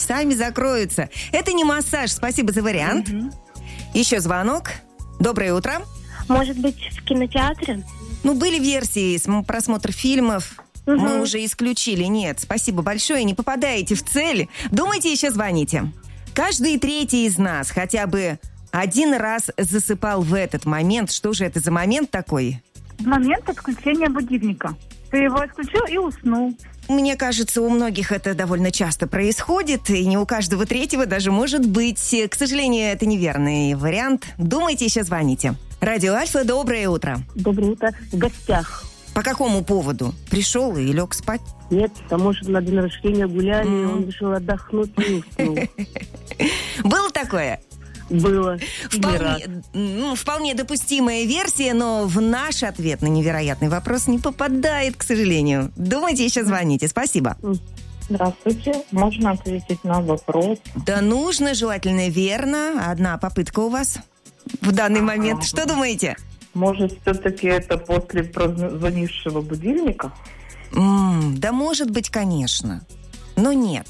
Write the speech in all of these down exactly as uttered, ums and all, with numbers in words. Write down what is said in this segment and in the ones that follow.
сами закроются. Это не массаж. Спасибо за вариант. Угу. Еще звонок. Доброе утро. Может быть, в кинотеатре? Ну, были версии просмотра фильмов. Угу. Мы уже исключили. Нет, спасибо большое. Не попадаете в цель. Думайте, еще звоните. Каждый третий из нас хотя бы один раз засыпал в этот момент. Что же это за момент такой? Момент отключения будильника. Ты его отключил и уснул. Мне кажется, у многих это довольно часто происходит, и не у каждого третьего даже может быть. К сожалению, это неверный вариант. Думайте, еще звоните. Радио Альфа, доброе утро. Доброе утро. В гостях. По какому поводу? Пришел и лег спать? Нет, потому что на день рождения гуляли, mm. он решил отдохнуть и уснул. Было такое? Было. Вполне, ну, вполне допустимая версия, но в наш ответ на невероятный вопрос не попадает, к сожалению. Думайте, еще звоните. Спасибо. Здравствуйте. Можно ответить на вопрос? Да нужно, желательно верно. Одна попытка у вас в данный ага. момент. Что думаете? Может, все-таки это после прозвонившего будильника? М-м, да может быть, конечно. Но нет.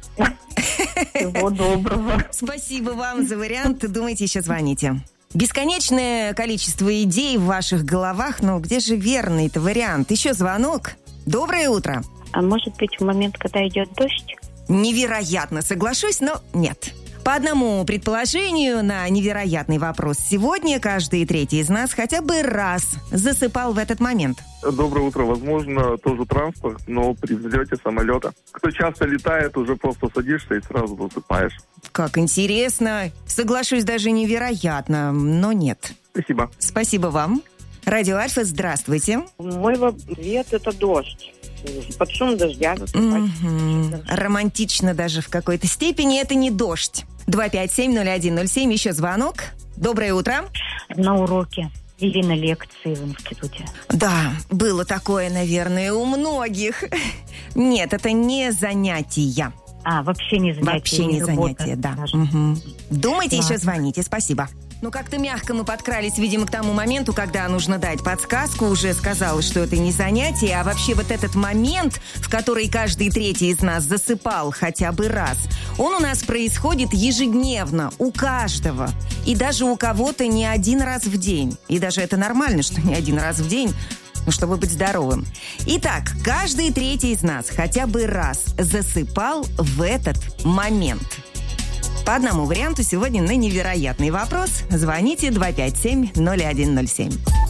Всего доброго. Спасибо вам за вариант. Думайте, еще звоните. Бесконечное количество идей в ваших головах, но где же верный-то вариант? Еще звонок. Доброе утро. А может быть, в момент, когда идет дождь? Невероятно, соглашусь, но нет. По одному предположению на невероятный вопрос сегодня каждый третий из нас хотя бы раз засыпал в этот момент. Доброе утро. Возможно, тоже транспорт, но при взлете самолета. Кто часто летает, уже просто садишься и сразу засыпаешь. Как интересно. Соглашусь, даже невероятно, но нет. Спасибо. Спасибо вам. Радио Альфа, здравствуйте. Мой ответ – это дождь. Под шум дождя засыпать. Mm-hmm. Романтично даже в какой-то степени. Это не дождь. два пять семь ноль один ноль семь. Еще звонок. Доброе утро. На уроке или на лекции в институте. Да, было такое, наверное, у многих. Нет, это не занятия. А, вообще не занятия. Вообще не, не занятия, да. Угу. Думайте, Ладно. Еще звоните. Спасибо. Ну, как-то мягко мы подкрались, видимо, к тому моменту, когда нужно дать подсказку. Уже сказала, что это не занятие, а вообще вот этот момент, в который каждый третий из нас засыпал хотя бы раз, он у нас происходит ежедневно, у каждого. И даже у кого-то не один раз в день. И даже это нормально, что не один раз в день, ну, чтобы быть здоровым. Итак, каждый третий из нас хотя бы раз засыпал в этот момент. По одному варианту сегодня на невероятный вопрос. Звоните два пять семь ноль один ноль семь.